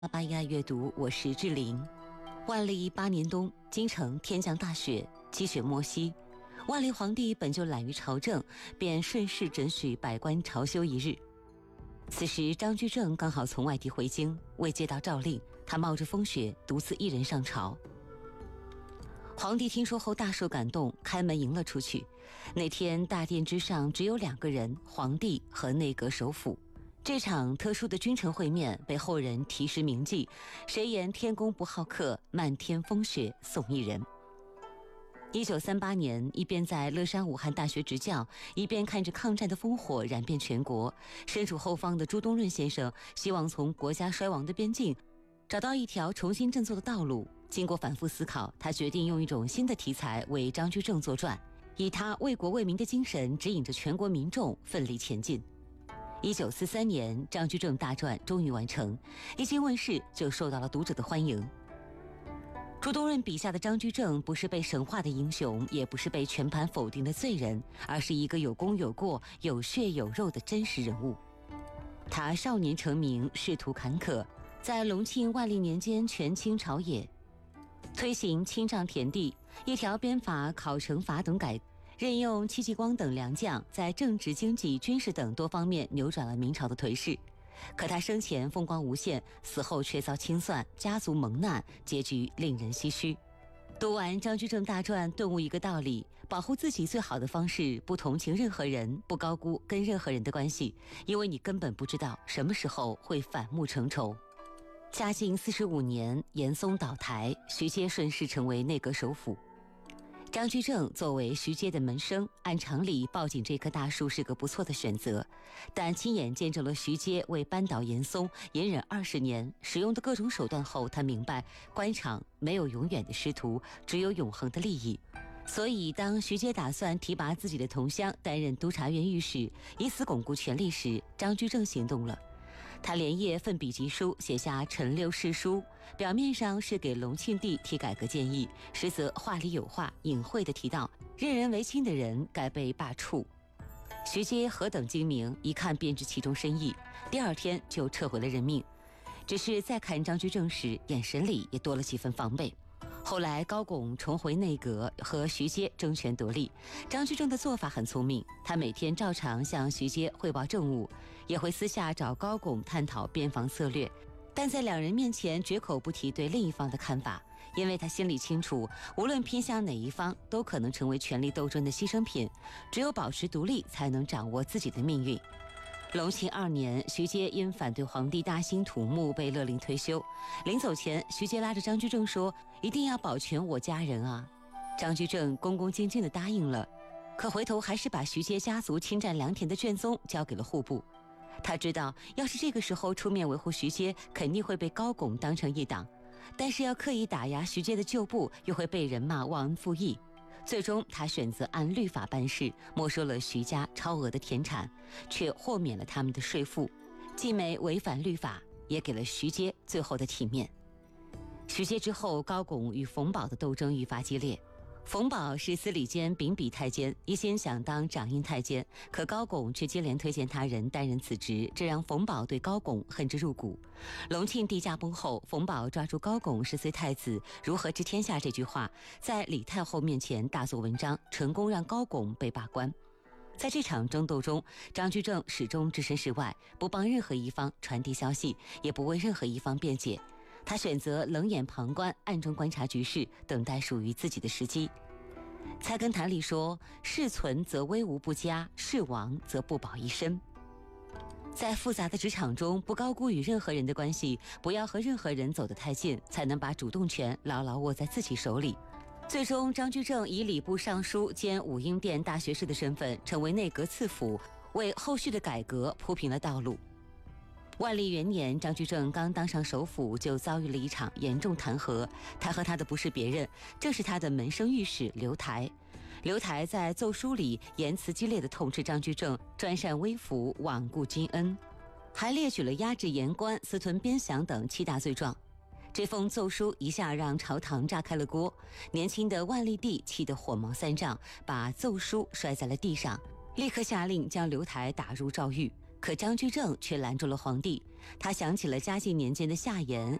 巴亚阅读，我是志玲。万历8年冬，京城天降大雪，积雪莫息。万历皇帝本就懒于朝政，便顺势准许百官朝休一日。此时张居正刚好从外地回京，未接到诏令，他冒着风雪独自一人上朝。皇帝听说后大受感动，开门迎了出去。那天大殿之上只有2个人，皇帝和内阁首辅。这场特殊的君臣会面被后人题诗铭记，谁言天公不好客，漫天风雪送一人。1938年，一边在乐山武汉大学执教，一边看着抗战的烽火燃遍全国，身处后方的朱东润先生希望从国家衰亡的边境找到一条重新振作的道路。经过反复思考，他决定用一种新的题材为张居正作传，以他为国为民的精神指引着全国民众奋力前进。1943年，张居正大传终于完成，一经问世就受到了读者的欢迎。朱东润笔下的张居正不是被神化的英雄，也不是被全盘否定的罪人，而是一个有功有过、有血有肉的真实人物。他少年成名，仕途坎坷，在隆庆、万历年间权倾朝野，推行清丈田地、一条鞭法、考成法等改革，任用戚继光等良将，在政治、经济、军事等多方面扭转了明朝的颓势。可他生前风光无限，死后却遭清算，家族蒙难，结局令人唏嘘。读完张居正大传，顿悟一个道理：保护自己最好的方式，不同情任何人，不高估跟任何人的关系，因为你根本不知道什么时候会反目成仇。嘉靖45年，严嵩倒台，徐阶顺势成为内阁首辅。张居正作为徐阶的门生，按常理抱紧这棵大树是个不错的选择，但亲眼见证了徐阶为扳倒严嵩隐忍20年，使用的各种手段后，他明白官场没有永远的师徒，只有永恒的利益。所以当徐阶打算提拔自己的同乡担任督察院御史，以此巩固权力时，张居正行动了。他连夜奋笔疾书，写下《陈六事书》，表面上是给隆庆帝提改革建议，实则话里有话，隐晦地提到任人唯亲的人该被罢黜。徐阶何等精明，一看便知其中深意，第2天就撤回了任命。只是再看张居正时，眼神里也多了几分防备。后来高拱重回内阁，和徐阶争权夺利。张居正的做法很聪明，他每天照常向徐阶汇报政务，也会私下找高拱探讨边防策略，但在2人面前绝口不提对另一方的看法，因为他心里清楚，无论偏向哪一方，都可能成为权力斗争的牺牲品，只有保持独立，才能掌握自己的命运。隆庆2年，徐阶因反对皇帝大兴土木被勒令退休。临走前，徐阶拉着张居正说：“一定要保全我家人啊！”张居正恭恭敬敬地答应了，可回头还是把徐阶家族侵占良田的卷宗交给了户部。他知道，要是这个时候出面维护徐阶，肯定会被高拱当成一党，但是要刻意打压徐阶的旧部，又会被人骂忘恩负义。最终他选择按律法办事，没收了徐家超额的田产，却豁免了他们的税赋，既没违反律法，也给了徐阶最后的体面。徐阶之后，高拱与冯保的斗争愈发激烈。冯保是司礼监秉笔太监，一心想当掌印太监，可高拱却接连推荐他人担任此职，这让冯保对高拱恨之入骨。隆庆帝驾崩后，冯保抓住高拱是随太子，如何治天下这句话，在李太后面前大做文章，成功让高拱被罢官。在这场争斗中，张居正始终置身事外，不帮任何一方传递消息，也不为任何一方辩解。他选择冷眼旁观，暗中观察局势，等待属于自己的时机。菜根谭里说：“事存则威武不佳，事亡则不保一身。”在复杂的职场中，不高估与任何人的关系，不要和任何人走得太近，才能把主动权牢牢握在自己手里。最终，张居正以礼部尚书兼武英殿大学士的身份，成为内阁次辅，为后续的改革铺平了道路。万历元年，张居正刚当上首辅，就遭遇了一场严重弹劾。弹劾他的不是别人，正是他的门生御史刘台。刘台在奏书里言辞激烈地痛斥张居正专擅微服、罔顾君恩，还列举了压制言官、私吞边饷等7大罪状。这封奏书一下让朝堂炸开了锅，年轻的万历帝气得火冒三丈，把奏书摔在了地上，立刻下令将刘台打入诏狱。 可张居正却拦住了皇帝。他想起了嘉靖年间的夏言，